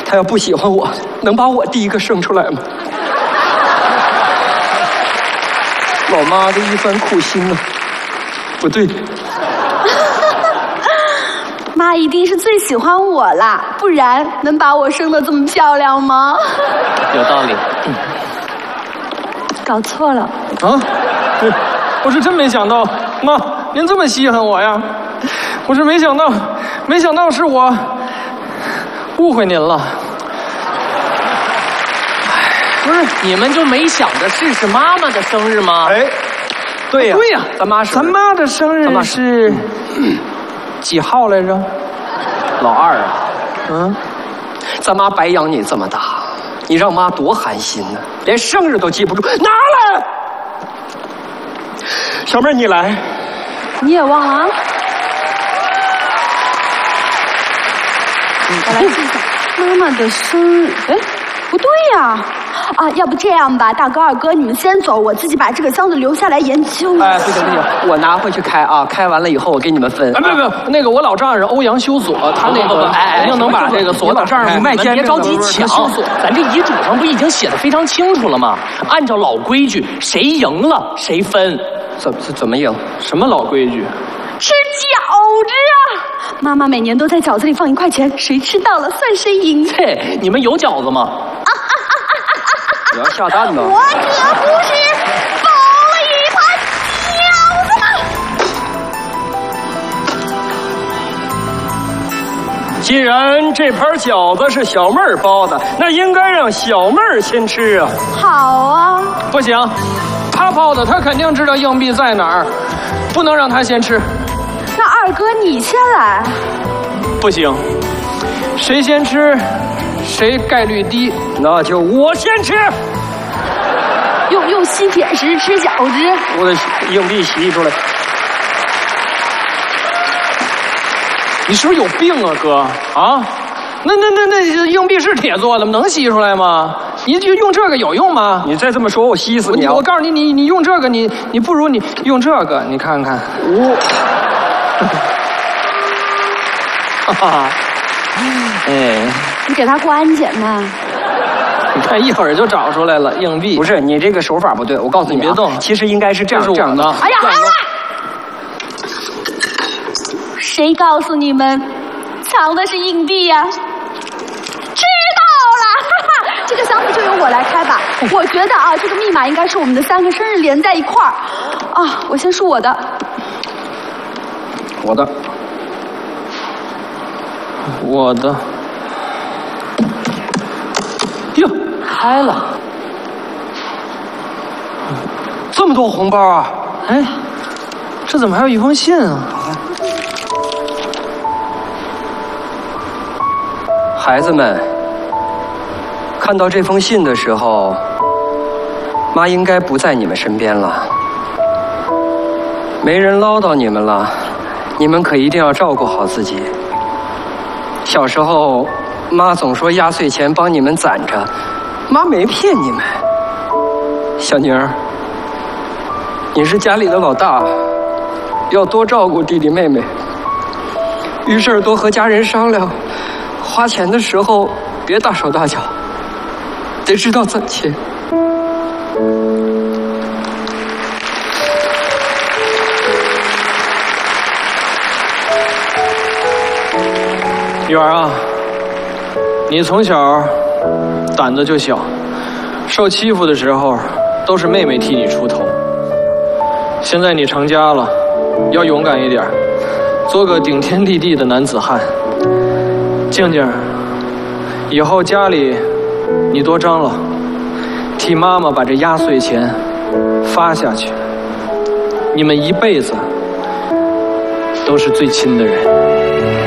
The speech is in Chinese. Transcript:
他要不喜欢我，能把我第一个生出来吗？老妈的一番苦心啊，不对。 妈一定是最喜欢我啦，不然能把我生得这么漂亮吗？ 有道理。 搞错了啊！对，我是真没想到，妈，您这么稀罕我呀！我是没想到是我误会您了。 不是，你们就没想着是妈妈的生日吗？ 哎，对呀， 对呀， 咱妈的生日是几号来着？ 老二啊。咱妈白养你这么大，你让妈多寒心呢，连生日都记不住。拿来，小妹儿你来。 你也忘了啊？我来记一下，妈妈的生日。哎，不对呀。啊，要不这样吧，大哥二哥，你们先走，我自己把这个箱子留下来研究一下。 哎，不行，我拿回去开啊，开完了以后我给你们分。 不，那个我老丈人欧阳修锁，他那个肯定能把这个锁打。 丈人，你们别着急抢，咱这遗嘱上不已经写的非常清楚了吗？按照老规矩，谁赢了谁分。 怎么赢？ 什么老规矩？ 吃饺子啊！妈妈每年都在饺子里放1块钱，谁吃到了算谁赢。 嘿，你们有饺子吗？ 你要下蛋呢？ 我可不是包了一盘饺子吗？ 既然这盘饺子是小妹儿包的，那应该让小妹儿先吃啊。 好啊。 不行，他包的，他肯定知道硬币在哪儿，不能让他先吃。 那二哥你先来。 不行，谁先吃，谁概率低。 那就我先吃。 用吸铁石吃饺子。 我的硬币吸出来。 你是不是有病啊，哥？啊？那硬币是铁做的，能吸出来吗？你就用这个有用吗？ 你再这么说，我吸死你！ 我告诉你，你用这个，你不如你用这个，你看看。哈哈。哎。 你给他过安检呢？ 你看一会儿就找出来了硬币。 不是你这个手法不对，我告诉你， 别动。 其实应该是这样的。 哎呀，好了！谁告诉你们藏的是硬币呀？知道了，哈哈，这个箱子就由我来开吧。我觉得啊，这个密码应该是我们的3个生日连在一块儿。啊，我先数我的。 哟，开了， 这么多红包啊！ 哎，这怎么还有一封信啊？ 孩子们，看到这封信的时候，妈应该不在你们身边了，没人唠叨你们了，你们可一定要照顾好自己。小时候，妈总说压岁钱帮你们攒着，妈没骗你们。小宁儿，你是家里的老大，要多照顾弟弟妹妹，遇事多和家人商量，花钱的时候别大手大脚，得知道攒钱。 玉儿啊，你从小胆子就小，受欺负的时候都是妹妹替你出头。现在你成家了，要勇敢一点，做个顶天立地的男子汉。静静，以后家里你多张罗，替妈妈把这压岁钱发下去。你们一辈子都是最亲的人。